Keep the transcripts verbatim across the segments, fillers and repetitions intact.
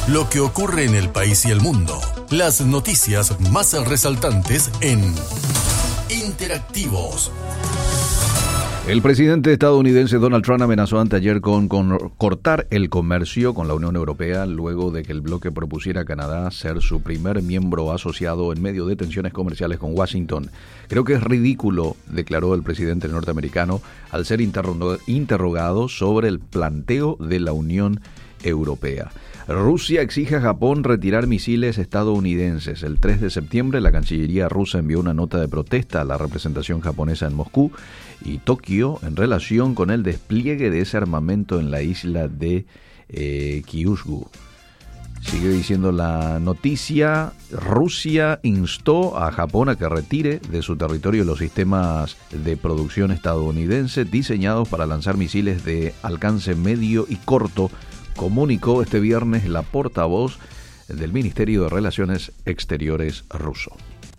Lo que ocurre en el país y el mundo. Las noticias más resaltantes en Interactivos. El presidente estadounidense Donald Trump amenazó anteayer con, con cortar el comercio con la Unión Europea luego de que el bloque propusiera a Canadá ser su primer miembro asociado en medio de tensiones comerciales con Washington. Creo que es ridículo, declaró el presidente norteamericano al ser interro- interrogado sobre el planteo de la Unión Europea. Rusia exige a Japón retirar misiles estadounidenses. El tres de septiembre, la Cancillería rusa envió una nota de protesta a la representación japonesa en Moscú y Tokio en relación con el despliegue de ese armamento en la isla de eh, Kyushu. Sigue diciendo la noticia, Rusia instó a Japón a que retire de su territorio los sistemas de producción estadounidense diseñados para lanzar misiles de alcance medio y corto, comunicó este viernes la portavoz del Ministerio de Relaciones Exteriores ruso.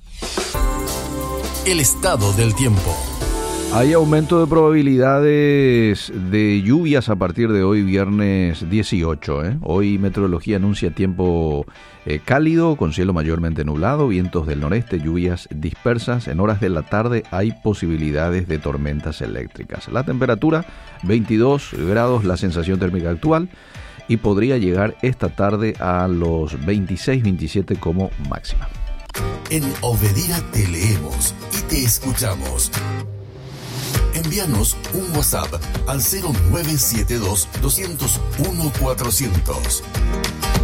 El estado del tiempo. Hay aumento de probabilidades de lluvias a partir de hoy, viernes dieciocho. ¿eh? Hoy Meteorología anuncia tiempo eh, cálido, con cielo mayormente nublado, vientos del noreste, lluvias dispersas. En horas de la tarde hay posibilidades de tormentas eléctricas. La temperatura, veintidós grados, la sensación térmica actual, y podría llegar esta tarde a los veintiséis veintisiete como máxima. En Obedira te leemos y te escuchamos. Envíanos un WhatsApp al cero nueve siete dos, dos cero uno, cuatrocientos.